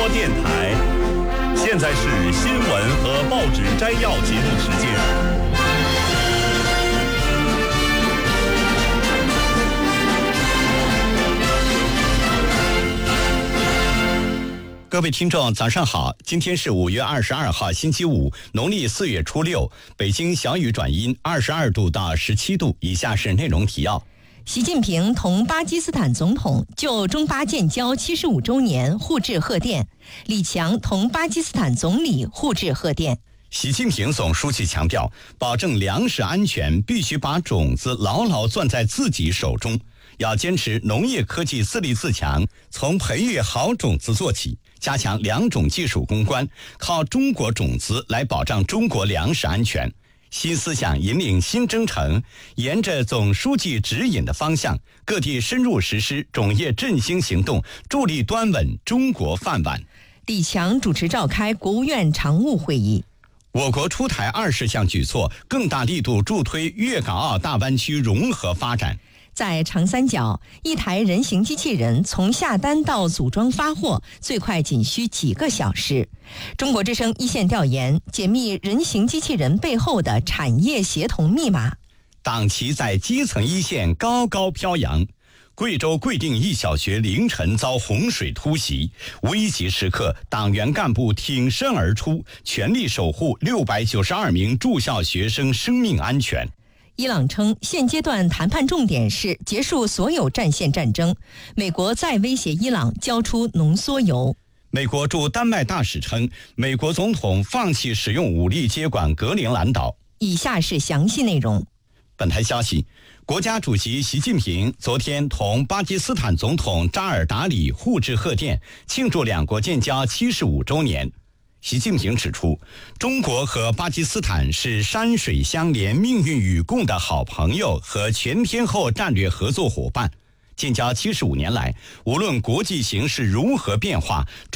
播电台。现在是新闻和报纸摘要节目时间。 各位听众早上好，今天是5月22号星期五，农历4月初6，北京小雨转阴，22度到17度。以下是内容提要。 习近平同巴基斯坦总统就中巴建交75周年互致贺电，李强同巴基斯坦总理互致贺电。 习近平总书记强调，保证粮食安全必须把种子牢牢攥在自己手中，要坚持农业科技自立自强，从培育好种子做起，加强良种技术攻关，靠中国种子来保障中国粮食安全。新思想引领新征程，沿着总书记指引的方向，各地深入实施种业振兴行动，助力端稳中国饭碗。 李强主持召开国务院常务会议。 我国出台20项举措，更大力度助推粤港澳大湾区融合发展。 在长三角，一台人形机器人从下单到组装发货，最快仅需几个小时。中国之声一线调研，解密人形机器人背后的产业协同密码。 党旗在基层一线高高飘扬。贵州贵定一小学凌晨遭洪水突袭，危急时刻，党员干部挺身而出，全力守护692名住校学生生命安全。 伊朗称，现阶段谈判重点是结束所有战线战争。美国再威胁伊朗交出浓缩铀。 美国驻丹麦大使称，美国总统放弃使用武力接管格陵兰岛。 以下是详细内容。 本台消息，国家主席习近平昨天同巴基斯坦总统扎尔达里互致贺电，庆祝两国建交75周年。习近平指出，中国和巴基斯坦是山水相连、命运与共的好朋友和全天候战略合作伙伴。建交75年来，无论国际形势如何变化，